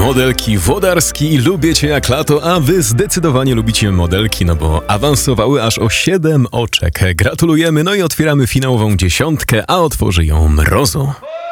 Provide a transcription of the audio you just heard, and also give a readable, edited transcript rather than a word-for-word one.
Modelki Włodarski, lubię cię jak lato, a wy zdecydowanie lubicie modelki, no bo awansowały aż o 7 oczek. Gratulujemy, no i otwieramy finałową 10, a otworzy ją Mrozu.